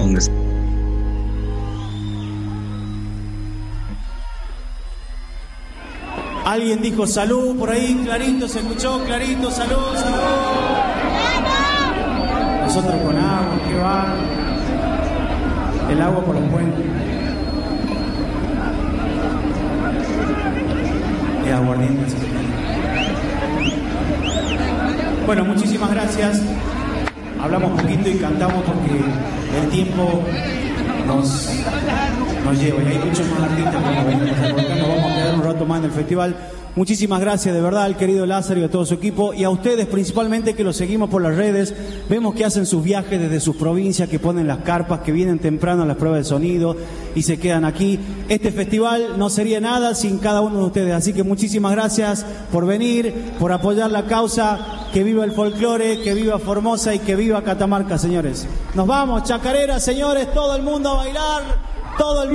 donde sea. Alguien dijo salud por ahí, clarito, se escuchó, clarito, salud, salud. Nosotros con agua, ¿qué va? El agua por los puentes. El aguardiente. Bueno, muchísimas gracias. Hablamos poquito y cantamos porque el tiempo nos lleva. Y hay muchos más artistas que nos venimos a colocar. Nos vamos a quedar un rato más en el festival. Muchísimas gracias de verdad al querido Lázaro y a todo su equipo y a ustedes principalmente que los seguimos por las redes. Vemos que hacen sus viajes desde sus provincias, que ponen las carpas, que vienen temprano a las pruebas de sonido y se quedan aquí. Este festival no sería nada sin cada uno de ustedes, así que muchísimas gracias por venir, por apoyar la causa. Que viva el folclore, que viva Formosa y que viva Catamarca, señores. Nos vamos, chacarera, señores, todo el mundo a bailar, todo el